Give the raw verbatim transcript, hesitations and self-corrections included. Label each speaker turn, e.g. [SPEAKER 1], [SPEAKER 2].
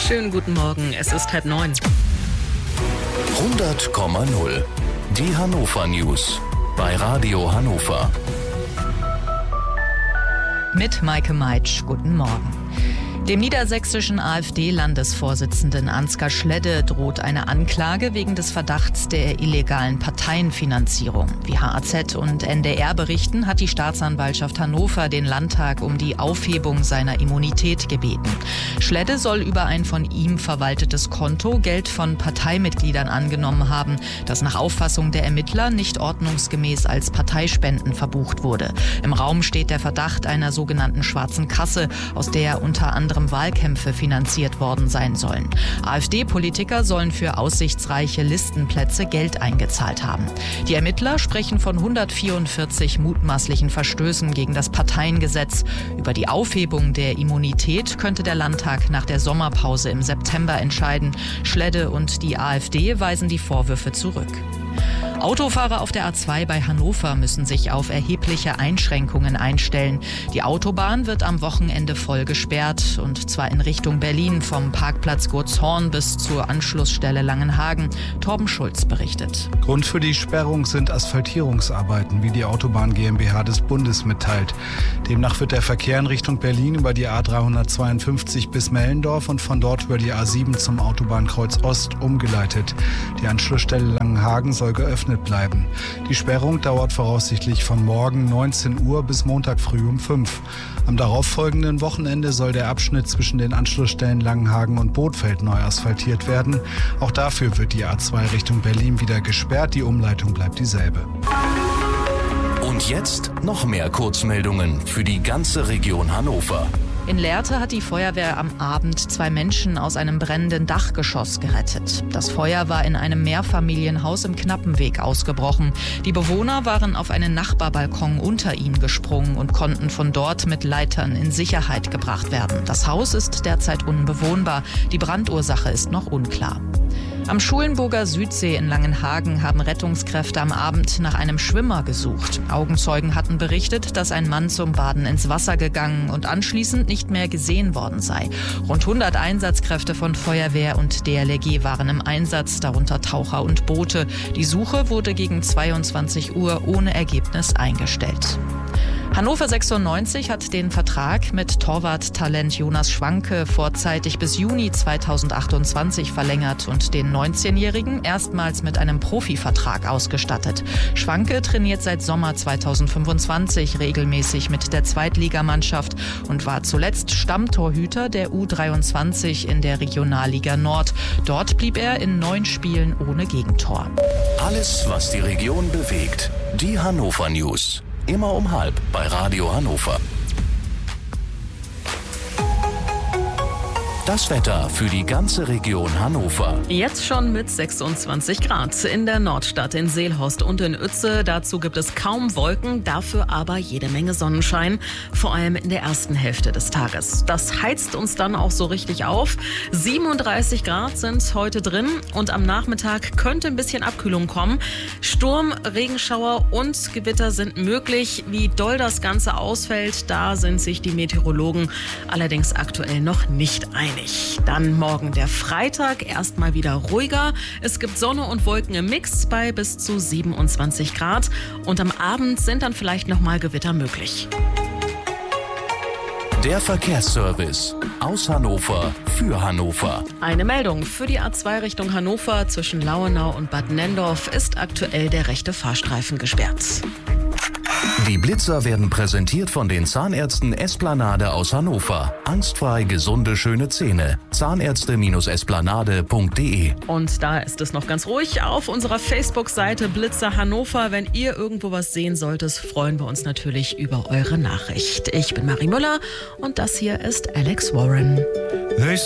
[SPEAKER 1] Schönen guten Morgen, es ist halb neun.
[SPEAKER 2] hundert Komma null. Die Hannover News bei Radio Hannover.
[SPEAKER 3] Mit Maike Meitsch, guten Morgen. Dem niedersächsischen AfD-Landesvorsitzenden Ansgar Schledde droht eine Anklage wegen des Verdachts der illegalen Parteienfinanzierung. Wie H A Z und N D R berichten, hat die Staatsanwaltschaft Hannover den Landtag um die Aufhebung seiner Immunität gebeten. Schledde soll über ein von ihm verwaltetes Konto Geld von Parteimitgliedern angenommen haben, das nach Auffassung der Ermittler nicht ordnungsgemäß als Parteispenden verbucht wurde. Im Raum steht der Verdacht einer sogenannten schwarzen Kasse, aus der unter anderem Wahlkämpfe finanziert worden sein sollen. AfD-Politiker sollen für aussichtsreiche Listenplätze Geld eingezahlt haben. Die Ermittler sprechen von hundertvierundvierzig mutmaßlichen Verstößen gegen das Parteiengesetz. Über die Aufhebung der Immunität könnte der Landtag nach der Sommerpause im September entscheiden. Schledde und die AfD weisen die Vorwürfe zurück. Autofahrer auf der A zwei bei Hannover müssen sich auf erhebliche Einschränkungen einstellen. Die Autobahn wird am Wochenende voll gesperrt, und zwar in Richtung Berlin vom Parkplatz Gurtshorn bis zur Anschlussstelle Langenhagen. Torben Schulz berichtet.
[SPEAKER 4] Grund für die Sperrung sind Asphaltierungsarbeiten, wie die Autobahn GmbH des Bundes mitteilt. Demnach wird der Verkehr in Richtung Berlin über die A dreihundertzweiundfünfzig bis Mellendorf und von dort über die A sieben zum Autobahnkreuz Ost umgeleitet. Die Anschlussstelle Langenhagen soll geöffnet bleiben. Die Sperrung dauert voraussichtlich von morgen neunzehn Uhr bis Montag früh um fünf. Am darauffolgenden Wochenende soll der Abschnitt zwischen den Anschlussstellen Langenhagen und Bothfeld neu asphaltiert werden. Auch dafür wird die A zwei Richtung Berlin wieder gesperrt. Die Umleitung bleibt dieselbe.
[SPEAKER 2] Und jetzt noch mehr Kurzmeldungen für die ganze Region Hannover.
[SPEAKER 3] In Lehrte hat die Feuerwehr am Abend zwei Menschen aus einem brennenden Dachgeschoss gerettet. Das Feuer war in einem Mehrfamilienhaus im Knappenweg ausgebrochen. Die Bewohner waren auf einen Nachbarbalkon unter ihnen gesprungen und konnten von dort mit Leitern in Sicherheit gebracht werden. Das Haus ist derzeit unbewohnbar. Die Brandursache ist noch unklar. Am Schulenburger Südsee in Langenhagen haben Rettungskräfte am Abend nach einem Schwimmer gesucht. Augenzeugen hatten berichtet, dass ein Mann zum Baden ins Wasser gegangen und anschließend nicht mehr gesehen worden sei. Rund hundert Einsatzkräfte von Feuerwehr und D L R G waren im Einsatz, darunter Taucher und Boote. Die Suche wurde gegen zweiundzwanzig Uhr ohne Ergebnis eingestellt. Hannover sechsundneunzig hat den Vertrag mit Torwarttalent Jonas Schwanke vorzeitig bis Juni zweitausendachtundzwanzig verlängert und den neunzehnjährigen erstmals mit einem Profivertrag ausgestattet. Schwanke trainiert seit Sommer zweitausendfünfundzwanzig regelmäßig mit der Zweitligamannschaft und war zuletzt Stammtorhüter der U dreiundzwanzig in der Regionalliga Nord. Dort blieb er in neun Spielen ohne Gegentor.
[SPEAKER 2] Alles, was die Region bewegt. Die Hannover News. Immer um halb bei Radio Hannover. Das Wetter für die ganze Region Hannover.
[SPEAKER 1] Jetzt schon mit sechsundzwanzig Grad in der Nordstadt, in Seelhorst und in Uetze. Dazu gibt es kaum Wolken, dafür aber jede Menge Sonnenschein, vor allem in der ersten Hälfte des Tages. Das heizt uns dann auch so richtig auf. siebenunddreißig Grad sind heute drin und am Nachmittag könnte ein bisschen Abkühlung kommen. Sturm, Regenschauer und Gewitter sind möglich. Wie doll das Ganze ausfällt, da sind sich die Meteorologen allerdings aktuell noch nicht einig. Dann morgen der Freitag, erstmal wieder ruhiger. Es gibt Sonne und Wolken im Mix bei bis zu siebenundzwanzig Grad. Und am Abend sind dann vielleicht nochmal Gewitter möglich.
[SPEAKER 2] Der Verkehrsservice aus Hannover für Hannover.
[SPEAKER 1] Eine Meldung für die A zwei Richtung Hannover zwischen Lauenau und Bad Nenndorf ist aktuell der rechte Fahrstreifen gesperrt.
[SPEAKER 2] Die Blitzer werden präsentiert von den Zahnärzten Esplanade aus Hannover. Angstfrei gesunde, schöne Zähne. Zahnärzte Esplanade punkt de.
[SPEAKER 1] Und da ist es noch ganz ruhig. Auf unserer Facebook-Seite Blitzer Hannover. Wenn ihr irgendwo was sehen solltet, freuen wir uns natürlich über eure Nachricht. Ich bin Marie Müller und das hier ist Alex Warren.